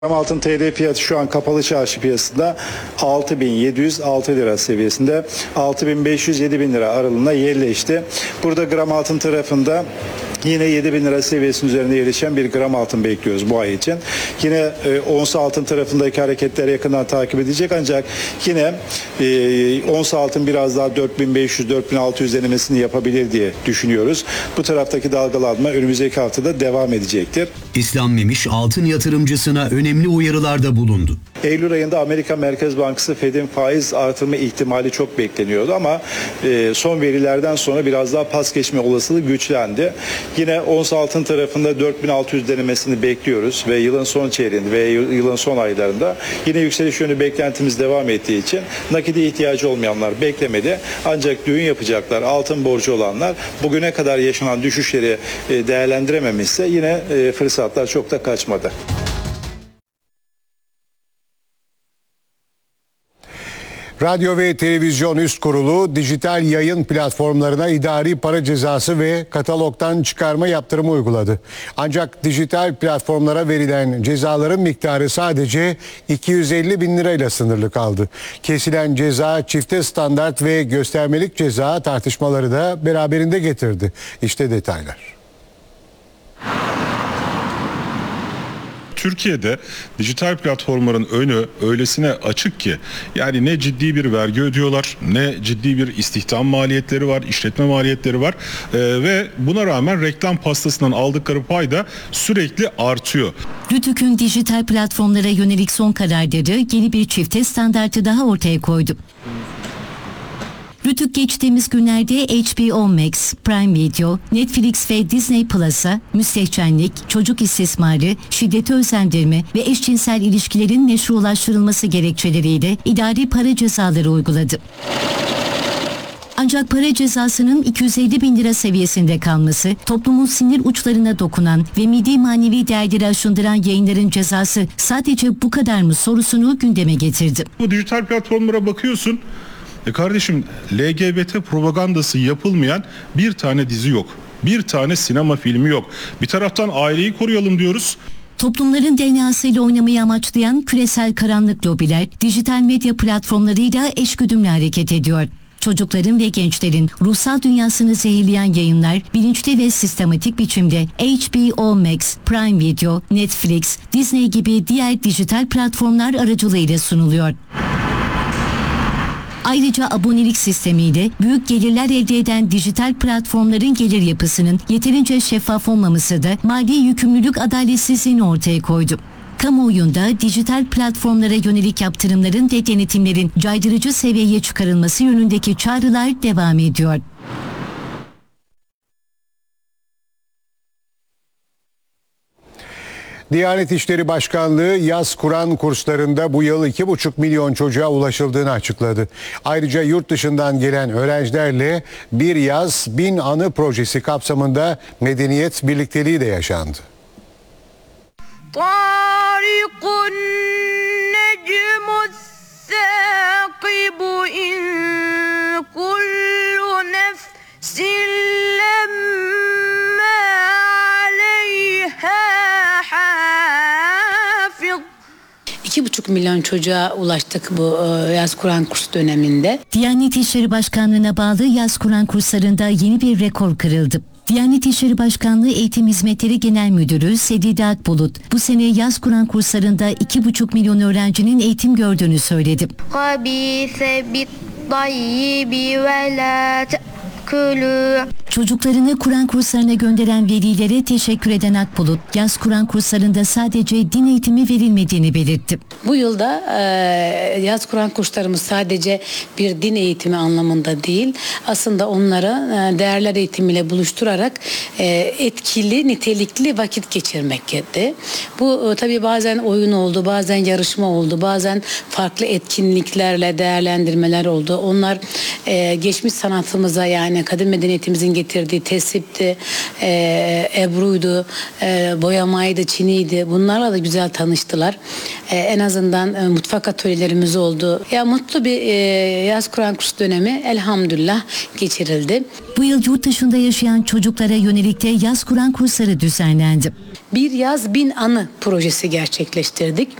Gram altın TL fiyatı şu an kapalı çarşı piyasasında 6.706 lira seviyesinde, 6.500-7.000 lira aralığında yerleşti. Burada gram altın tarafında yine 7.000 lira seviyesinin üzerinde yerleşen bir gram altın bekliyoruz bu ay için. Yine ons altın tarafındaki hareketler yakından takip edecek, ancak yine ons altın biraz daha 4.500-4.600 denemesini yapabilir diye düşünüyoruz. Bu taraftaki dalgalanma önümüzdeki haftada devam edecektir. İslam Memiş altın yatırımcısına önemli uyarılarda bulundu. Eylül ayında Amerika Merkez Bankası Fed'in faiz artırma ihtimali çok bekleniyordu ama son verilerden sonra biraz daha pas geçme olasılığı güçlendi. Yine ons altın tarafında 4.600 denemesini bekliyoruz ve yılın son çeyreğinde ve yılın son aylarında yine yükseliş yönü beklentimiz devam ettiği için nakide ihtiyacı olmayanlar beklemedi. Ancak düğün yapacaklar, altın borcu olanlar bugüne kadar yaşanan düşüşleri değerlendirememişse yine fırsatlar çok da kaçmadı. Radyo ve Televizyon Üst Kurulu dijital yayın platformlarına idari para cezası ve katalogdan çıkarma yaptırımı uyguladı. Ancak dijital platformlara verilen cezaların miktarı sadece 250 bin lirayla sınırlı kaldı. Kesilen ceza çifte standart ve göstermelik ceza tartışmaları da beraberinde getirdi. İşte detaylar. Türkiye'de dijital platformların önü öylesine açık ki, yani ne ciddi bir vergi ödüyorlar, ne ciddi bir istihdam maliyetleri var, işletme maliyetleri var ve buna rağmen reklam pastasından aldıkları pay da sürekli artıyor. Rütük'ün dijital platformlara yönelik son kararları yeni bir çifte standartı daha ortaya koydu. Rütük geçtiğimiz günlerde HBO Max, Prime Video, Netflix ve Disney Plus'a müstehcenlik, çocuk istismarı, şiddete özendirme ve eşcinsel ilişkilerin meşrulaştırılması gerekçeleriyle idari para cezaları uyguladı. Ancak para cezasının 250 bin lira seviyesinde kalması, toplumun sinir uçlarına dokunan ve middi manevi değerleri aşındıran yayınların cezası sadece bu kadar mı sorusunu gündeme getirdi. Bu dijital platformlara bakıyorsun, kardeşim, LGBT propagandası yapılmayan bir tane dizi yok. Bir tane sinema filmi yok. Bir taraftan aileyi koruyalım diyoruz. Toplumların DNA'sıyla oynamayı amaçlayan küresel karanlık lobiler dijital medya platformlarıyla eşgüdümlü hareket ediyor. Çocukların ve gençlerin ruhsal dünyasını zehirleyen yayınlar bilinçli ve sistematik biçimde HBO Max, Prime Video, Netflix, Disney gibi diğer dijital platformlar aracılığıyla sunuluyor. Ayrıca abonelik sistemiyle büyük gelirler elde eden dijital platformların gelir yapısının yeterince şeffaf olmaması da mali yükümlülük adaletsizliğini ortaya koydu. Kamuoyunda dijital platformlara yönelik yaptırımların ve denetimlerin caydırıcı seviyeye çıkarılması yönündeki çağrılar devam ediyor. Diyanet İşleri Başkanlığı yaz Kur'an kurslarında bu yıl 2,5 milyon çocuğa ulaşıldığını açıkladı. Ayrıca yurt dışından gelen öğrencilerle Bir Yaz Bin Anı projesi kapsamında medeniyet birlikteliği de yaşandı. Tarikun necmus saqibu in kullu nefsin lemma aleyha 2,5 milyon çocuğa ulaştık bu yaz Kur'an kursu döneminde. Diyanet İşleri Başkanlığı'na bağlı yaz Kur'an kurslarında yeni bir rekor kırıldı. Diyanet İşleri Başkanlığı Eğitim Hizmetleri Genel Müdürü Sedide Akbulut bu sene yaz Kur'an kurslarında 2,5 milyon öğrencinin eğitim gördüğünü söyledi. Çocuklarını Kur'an kurslarına gönderen velilere teşekkür eden Akbulut, yaz Kur'an kurslarında sadece din eğitimi verilmediğini belirtti. Bu yılda yaz Kur'an kurslarımız sadece bir din eğitimi anlamında değil, aslında onları değerler eğitimiyle buluşturarak etkili, nitelikli vakit geçirmekti. Bu tabii bazen oyun oldu, bazen yarışma oldu, bazen farklı etkinliklerle değerlendirmeler oldu. Onlar geçmiş sanatımıza, yani kadim medeniyetimizin getirdiği tesipti, Ebru'ydu, boyamaydı, çiniydi. Bunlarla da güzel tanıştılar. En azından mutfak atölyelerimiz oldu. Ya mutlu bir yaz Kur'an kursu dönemi elhamdülillah geçirildi. Bu yıl yurt dışında yaşayan çocuklara yönelik de yaz Kur'an kursları düzenlendi. Bir yaz bin anı projesi gerçekleştirdik.